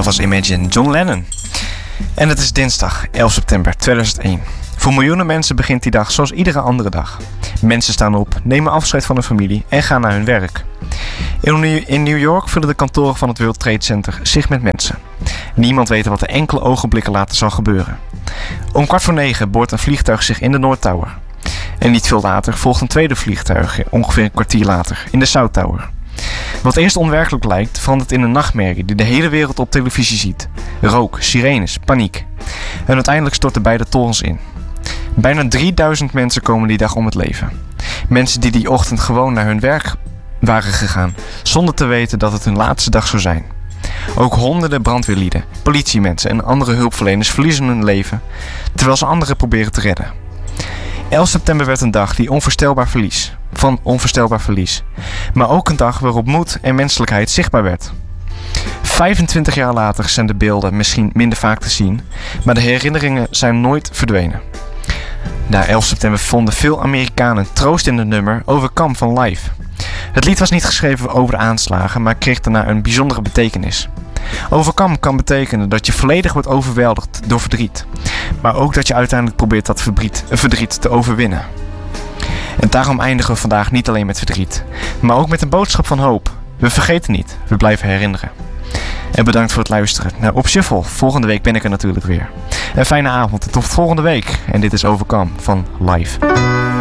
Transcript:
Dat was Imagine, John Lennon. En het is dinsdag 11 september 2001. Voor miljoenen mensen begint die dag zoals iedere andere dag. Mensen staan op, nemen afscheid van hun familie en gaan naar hun werk. In New York vullen de kantoren van het World Trade Center zich met mensen. Niemand weet wat er enkele ogenblikken later zal gebeuren. Om 8:45 boort een vliegtuig zich in de North Tower. En niet veel later volgt een tweede vliegtuig, ongeveer een kwartier later, in de South Tower. Wat eerst onwerkelijk lijkt, verandert in een nachtmerrie die de hele wereld op televisie ziet. Rook, sirenes, paniek. En uiteindelijk storten beide torens in. Bijna 3000 mensen komen die dag om het leven. Mensen die ochtend gewoon naar hun werk waren gegaan, zonder te weten dat het hun laatste dag zou zijn. Ook honderden brandweerlieden, politiemensen en andere hulpverleners verliezen hun leven, terwijl ze anderen proberen te redden. 11 september werd een dag van onvoorstelbaar verlies. Maar ook een dag waarop moed en menselijkheid zichtbaar werd. 25 jaar later zijn de beelden misschien minder vaak te zien, maar de herinneringen zijn nooit verdwenen. Na 11 september vonden veel Amerikanen troost in het nummer Overcome van Live. Het lied was niet geschreven over de aanslagen, maar kreeg daarna een bijzondere betekenis. Overcome kan betekenen dat je volledig wordt overweldigd door verdriet, maar ook dat je uiteindelijk probeert dat verdriet te overwinnen. En daarom eindigen we vandaag niet alleen met verdriet, maar ook met een boodschap van hoop. We vergeten niet, we blijven herinneren. En bedankt voor het luisteren naar Op Shuffle. Volgende week ben ik er natuurlijk weer. Een fijne avond en tot volgende week. En dit is Overcome van Live.